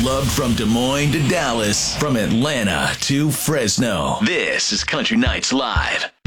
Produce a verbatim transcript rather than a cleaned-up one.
Loved from Des Moines to Dallas, from Atlanta to Fresno. This is Country Nights Live.